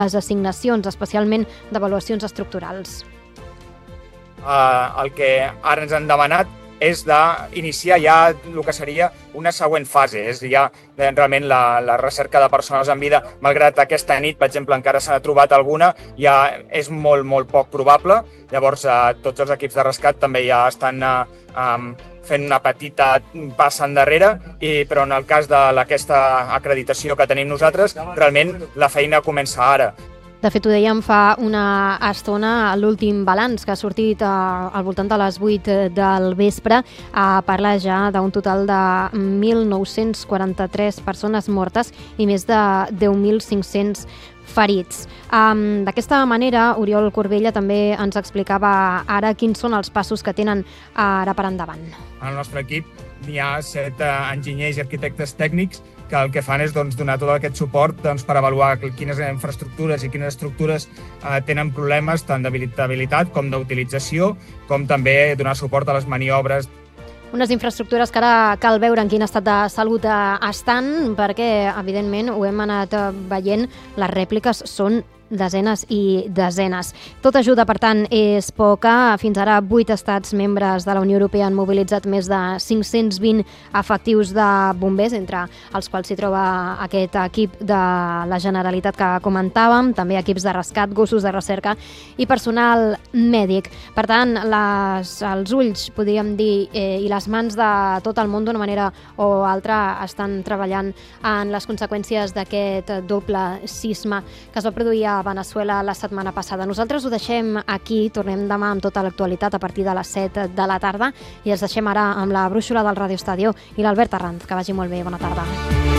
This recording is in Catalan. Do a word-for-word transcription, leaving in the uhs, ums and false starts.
les assignacions, especialment d'avaluacions estructurals. Uh, el que ara ens han demanat és d'iniciar ja el que seria una següent fase, és ja realment la, la recerca de persones en vida, malgrat aquesta nit, per exemple, encara s'ha trobat alguna, ja és molt, molt poc probable. Llavors, uh, tots els equips de rescat també ja estan uh, um, fent una petita passa endarrere, i, però en el cas d'aquesta acreditació que tenim nosaltres, realment la feina comença ara. De fet, ho dèiem fa una estona, l'últim balanç que ha sortit al voltant de les vuit del vespre parla ja d'un total de mil nou-cents quaranta-tres persones mortes i més de deu mil cinc-cents ferits. Um, D'aquesta manera, Oriol Corbella també ens explicava ara quins són els passos que tenen ara per endavant. Al nostre equip hi ha set uh, enginyers i arquitectes tècnics que el que fan és doncs, donar tot aquest suport doncs, per avaluar quines infraestructures i quines estructures eh, tenen problemes tant d'habilitat com d'utilització, com també donar suport a les maniobres. Unes infraestructures que ara cal veure en quin estat de salut estan, perquè, evidentment, ho hem anat veient, les rèpliques són desenes i desenes. Tota ajuda, per tant, és poca. Fins ara, vuit estats membres de la Unió Europea han mobilitzat més de cinc-cents vint efectius de bombers, entre els quals s'hi troba aquest equip de la Generalitat que comentàvem, també equips de rescat, gossos de recerca i personal mèdic. Per tant, les, els ulls, podríem dir, eh, i les mans de tot el món, d'una manera o altra, estan treballant en les conseqüències d'aquest doble sisme que es va produir a Veneçuela la setmana passada. Nosaltres ho deixem aquí, tornem demà amb tota l'actualitat a partir de les set de la tarda i els deixem ara amb la brúixola del Radio Estadio i l'Albert Arranz. Que vagi molt bé, bona tarda.